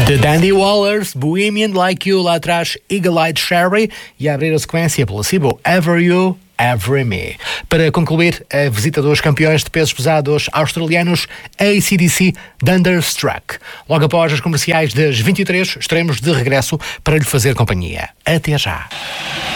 The Dandy Wallers, Bohemian Like You, lá atrás Eagle-Eyed Cherry e a abrir a sequência Placebo, Ever You, Every Me. Para concluir a visita dos campeões de pesos pesados australianos, AC/DC Thunderstruck. Logo após as comerciais das 23, estaremos de regresso para lhe fazer companhia. Até já.